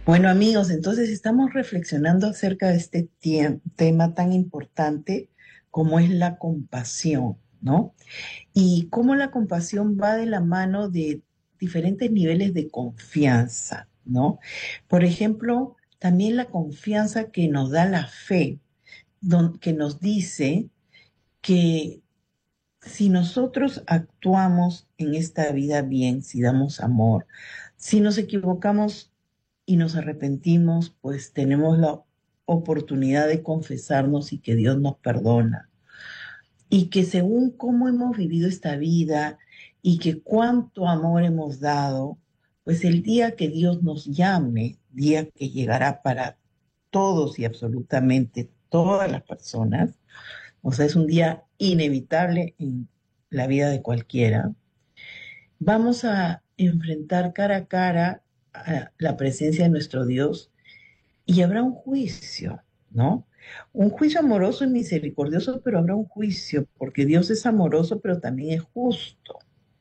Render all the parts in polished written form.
Bueno, amigos, entonces estamos reflexionando acerca de este tema tan importante como es la compasión, ¿no? Y cómo la compasión va de la mano de diferentes niveles de confianza, ¿no? Por ejemplo, también la confianza que nos da la fe, que nos dice que si nosotros actuamos en esta vida bien, si damos amor, si nos equivocamos y nos arrepentimos, pues tenemos la oportunidad de confesarnos y que Dios nos perdona. Y que según cómo hemos vivido esta vida y que cuánto amor hemos dado, pues el día que Dios nos llame, día que llegará para todos y absolutamente todas las personas, o sea, es un día inevitable en la vida de cualquiera, vamos a enfrentar cara a cara a la presencia de nuestro Dios y habrá un juicio, ¿no? Un juicio amoroso y misericordioso, pero habrá un juicio, porque Dios es amoroso, pero también es justo.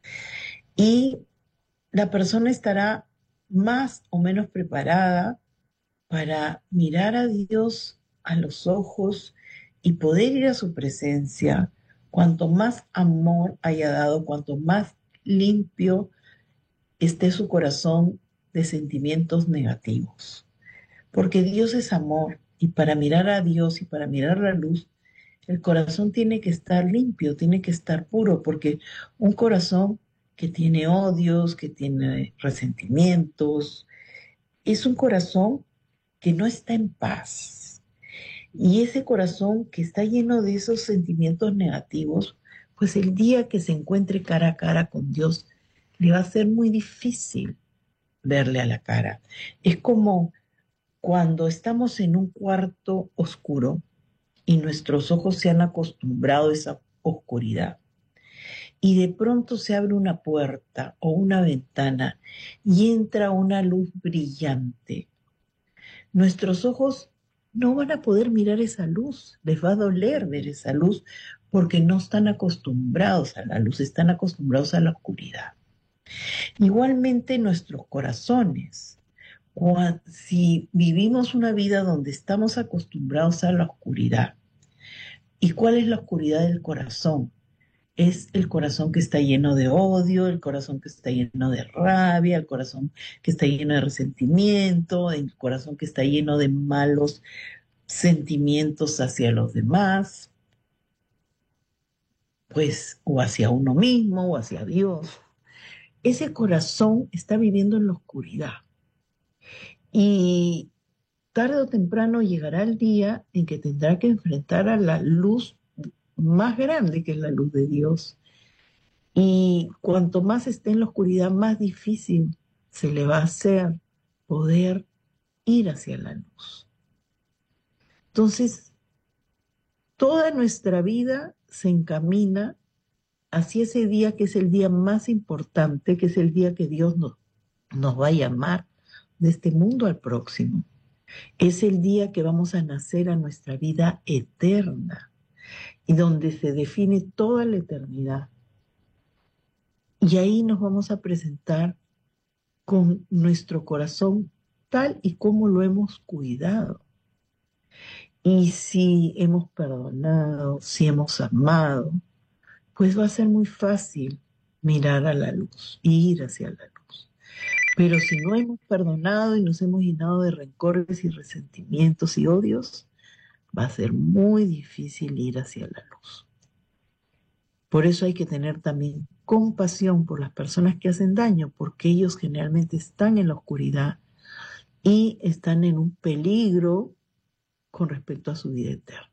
Y la persona estará más o menos preparada para mirar a Dios a los ojos y poder ir a su presencia. Cuanto más amor haya dado, cuanto más limpio esté su corazón de sentimientos negativos. Porque Dios es amor y para mirar a Dios y para mirar la luz, el corazón tiene que estar limpio, tiene que estar puro, porque un corazón que tiene odios, que tiene resentimientos, es un corazón que no está en paz. Y ese corazón que está lleno de esos sentimientos negativos, pues el día que se encuentre cara a cara con Dios, le va a ser muy difícil verle a la cara. Es como cuando estamos en un cuarto oscuro y nuestros ojos se han acostumbrado a esa oscuridad y de pronto se abre una puerta o una ventana y entra una luz brillante, nuestros ojos no van a poder mirar esa luz, les va a doler ver esa luz porque no están acostumbrados a la luz, están acostumbrados a la oscuridad. Igualmente nuestros corazones. Si vivimos una vida donde estamos acostumbrados a la oscuridad, ¿y cuál es la oscuridad del corazón? Es el corazón que está lleno de odio, el corazón que está lleno de rabia, el corazón que está lleno de resentimiento, el corazón que está lleno de malos sentimientos hacia los demás, pues o hacia uno mismo o hacia Dios. Ese corazón está viviendo en la oscuridad y tarde o temprano llegará el día en que tendrá que enfrentar a la luz más grande que es la luz de Dios. Y cuanto más esté en la oscuridad, más difícil se le va a hacer poder ir hacia la luz. Entonces, toda nuestra vida se encamina hacia ese día que es el día más importante, que es el día que Dios nos va a llamar de este mundo al próximo. Es el día que vamos a nacer a nuestra vida eterna y donde se define toda la eternidad. Y ahí nos vamos a presentar con nuestro corazón tal y como lo hemos cuidado. Y si hemos perdonado, si hemos amado, pues va a ser muy fácil mirar a la luz, ir hacia la luz. Pero si no hemos perdonado y nos hemos llenado de rencores y resentimientos y odios, va a ser muy difícil ir hacia la luz. Por eso hay que tener también compasión por las personas que hacen daño, porque ellos generalmente están en la oscuridad y están en un peligro con respecto a su vida eterna.